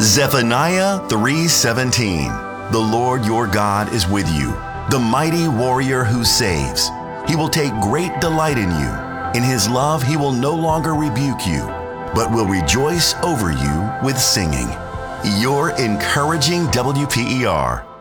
Zephaniah 3:17. The Lord your God is with you, the mighty warrior who saves. He will take great delight in you. In his love he will no longer rebuke you, but will rejoice over you with singing. Your encouraging WPER.